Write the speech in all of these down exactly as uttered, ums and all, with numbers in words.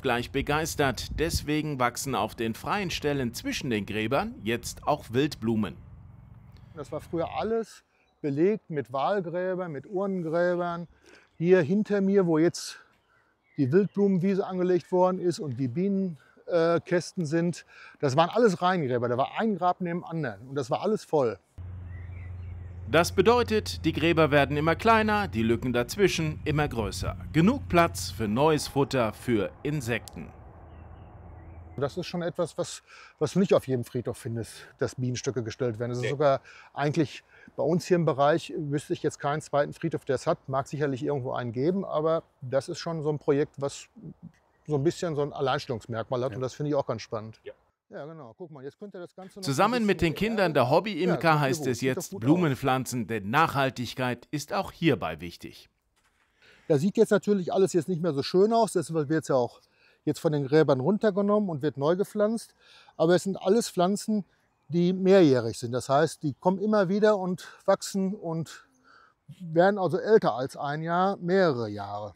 gleich begeistert. Deswegen wachsen auf den freien Stellen zwischen den Gräbern jetzt auch Wildblumen. Das war früher alles belegt mit Walgräbern, mit Urnengräbern. Hier hinter mir, wo jetzt die Wildblumenwiese angelegt worden ist und die Bienenkästen äh, sind, das waren alles Reihengräber. Da war ein Grab neben dem anderen und das war alles voll. Das bedeutet, die Gräber werden immer kleiner, die Lücken dazwischen immer größer. Genug Platz für neues Futter für Insekten. Das ist schon etwas, was, was du nicht auf jedem Friedhof findest, dass Bienenstöcke gestellt werden. Das ist sogar eigentlich bei uns hier im Bereich, wüsste ich jetzt keinen zweiten Friedhof, der es hat. Mag sicherlich irgendwo einen geben, aber das ist schon so ein Projekt, was so ein bisschen so ein Alleinstellungsmerkmal hat. Ja. Und das finde ich auch ganz spannend. Ja. Ja, genau. Guck mal, jetzt könnte das Ganze noch Zusammen mit den Kindern der Hobbyimker ja, heißt es jetzt Blumenpflanzen, denn Nachhaltigkeit ist auch hierbei wichtig. Das sieht jetzt natürlich alles jetzt nicht mehr so schön aus, deshalb wird es ja auch jetzt von den Gräbern runtergenommen und wird neu gepflanzt. Aber es sind alles Pflanzen, die mehrjährig sind. Das heißt, die kommen immer wieder und wachsen und werden also älter als ein Jahr, mehrere Jahre.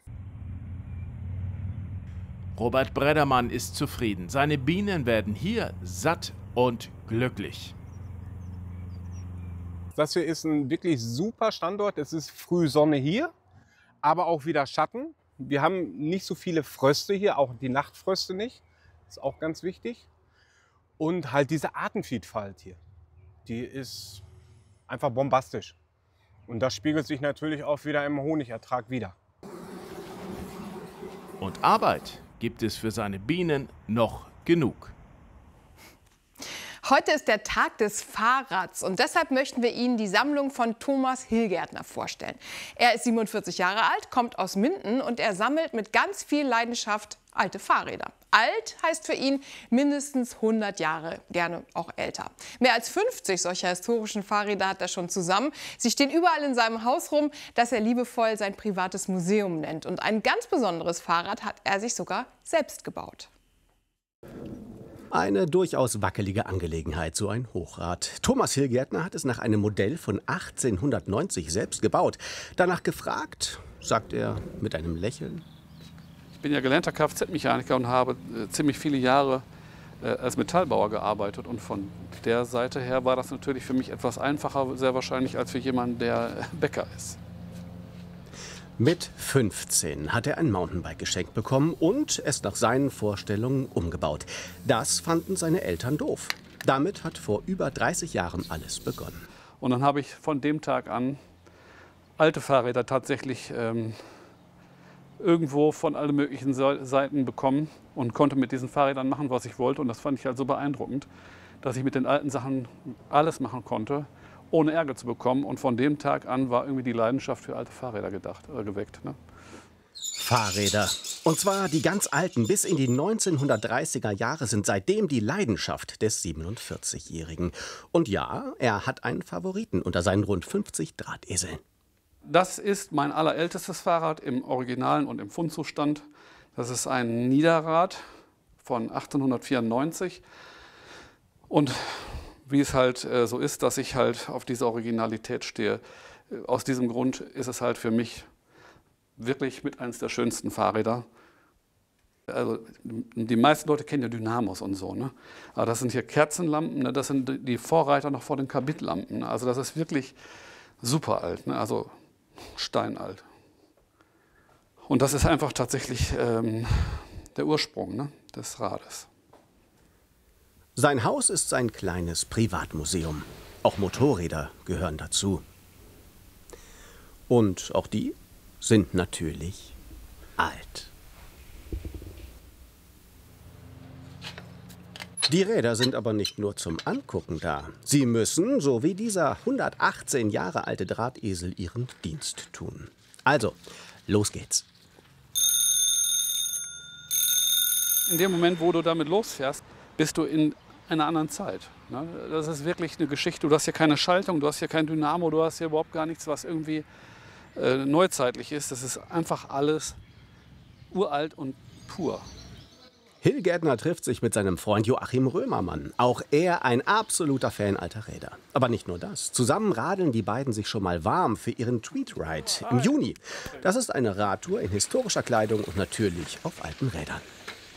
Robert Breddermann ist zufrieden. Seine Bienen werden hier satt und glücklich. Das hier ist ein wirklich super Standort. Es ist früh Sonne hier, aber auch wieder Schatten. Wir haben nicht so viele Fröste hier, auch die Nachtfröste nicht. Das ist auch ganz wichtig. Und halt diese Artenvielfalt hier, die ist einfach bombastisch. Und das spiegelt sich natürlich auch wieder im Honigertrag wider. Und Arbeit gibt es für seine Bienen noch genug. Heute ist der Tag des Fahrrads und deshalb möchten wir Ihnen die Sammlung von Thomas Hillgärtner vorstellen. Er ist siebenundvierzig Jahre alt, kommt aus Minden und er sammelt mit ganz viel Leidenschaft alte Fahrräder. Alt heißt für ihn mindestens hundert Jahre, gerne auch älter. Mehr als fünfzig solcher historischen Fahrräder hat er schon zusammen. Sie stehen überall in seinem Haus rum, das er liebevoll sein privates Museum nennt. Und ein ganz besonderes Fahrrad hat er sich sogar selbst gebaut. Eine durchaus wackelige Angelegenheit, so ein Hochrad. Thomas Hillgärtner hat es nach einem Modell von achtzehnhundertneunzig selbst gebaut. Danach gefragt, sagt er mit einem Lächeln. Ich bin ja gelernter Kfz-Mechaniker und habe äh, ziemlich viele Jahre äh, als Metallbauer gearbeitet. Und von der Seite her war das natürlich für mich etwas einfacher, sehr wahrscheinlich, als für jemanden, der äh, Bäcker ist. Mit fünfzehn hat er ein Mountainbike geschenkt bekommen und es nach seinen Vorstellungen umgebaut. Das fanden seine Eltern doof. Damit hat vor über dreißig Jahren alles begonnen. Und dann habe ich von dem Tag an alte Fahrräder tatsächlich ähm, irgendwo von allen möglichen Seiten bekommen und konnte mit diesen Fahrrädern machen, was ich wollte. Und das fand ich halt so beeindruckend, dass ich mit den alten Sachen alles machen konnte, ohne Ärger zu bekommen. Und von dem Tag an war irgendwie die Leidenschaft für alte Fahrräder gedacht, äh, geweckt. Ne? Fahrräder. Und zwar die ganz alten bis in die neunzehnhundertdreißiger Jahre sind seitdem die Leidenschaft des siebenundvierzigjährigen. Und ja, er hat einen Favoriten unter seinen rund fünfzig Drahteseln. Das ist mein allerältestes Fahrrad im Originalen und im Fundzustand. Das ist ein Niederrad von achtzehnhundertvierundneunzig. Und wie es halt äh, so ist, dass ich halt auf diese Originalität stehe. Aus diesem Grund ist es halt für mich wirklich mit eines der schönsten Fahrräder. Also die meisten Leute kennen ja Dynamos und so, ne? Aber das sind hier Kerzenlampen, ne? Das sind die Vorreiter noch vor den Karbidlampen. Ne? Also das ist wirklich super alt, ne? Also steinalt. Und das ist einfach tatsächlich ähm, der Ursprung, ne, des Rades. Sein Haus ist sein kleines Privatmuseum. Auch Motorräder gehören dazu. Und auch die sind natürlich alt. Die Räder sind aber nicht nur zum Angucken da. Sie müssen, so wie dieser hundertachtzehn Jahre alte Drahtesel, ihren Dienst tun. Also, los geht's. In dem Moment, wo du damit losfährst, bist du in einer anderen Zeit. Ne? Das ist wirklich eine Geschichte. Du hast hier keine Schaltung, du hast hier kein Dynamo, du hast hier überhaupt gar nichts, was irgendwie äh, neuzeitlich ist. Das ist einfach alles uralt und pur. Hillgärtner trifft sich mit seinem Freund Joachim Römermann. Auch er ein absoluter Fan alter Räder. Aber nicht nur das. Zusammen radeln die beiden sich schon mal warm für ihren Tweed Ride im Juni. Das ist eine Radtour in historischer Kleidung und natürlich auf alten Rädern.